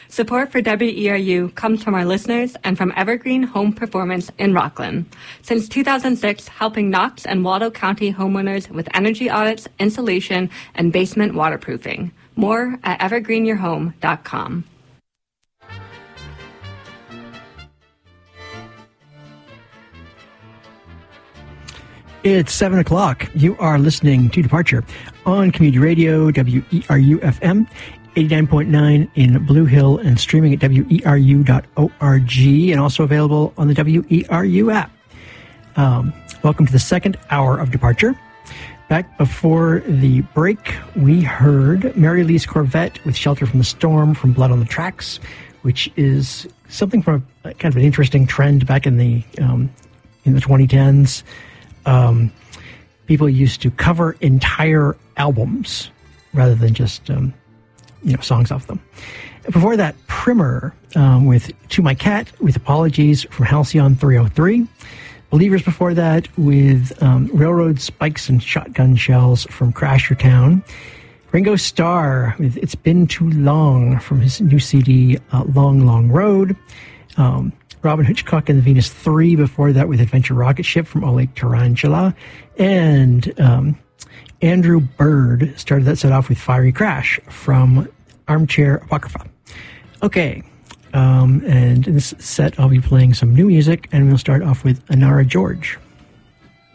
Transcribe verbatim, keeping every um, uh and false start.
Support for W E R U comes from our listeners and from Evergreen Home Performance in Rockland. Since two thousand six, helping Knox and Waldo County homeowners with energy audits, insulation, and basement waterproofing. More at evergreen your home dot com. It's seven o'clock. You are listening to Departure on Community Radio, W E R U F M, eighty-nine point nine in Blue Hill, and streaming at W E R U dot org, and also available on the W E R U app. Um, welcome to the second hour of Departure. Back before the break, we heard Mary Lee's Corvette with Shelter from the Storm from Blood on the Tracks, which is something from a, kind of an interesting trend back in the um, in the twenty tens. Um, people used to cover entire albums rather than just, um, you know, songs off them. And before that, Primer um, with To My Cat with Apologies from Halcyon three oh three. Believers before that with um, Railroad Spikes and Shotgun Shells from Crash Your Town. Ringo Starr with It's Been Too Long from his new C D, uh, Long, Long Road. Um, Robin Hitchcock and the Venus three before that with Adventure Rocket Ship from Oleg Tarantula. And um, Andrew Bird started that set off with Fiery Crash from Armchair Apocrypha. Okay, um, and in this set I'll be playing some new music, and we'll start off with Anara George.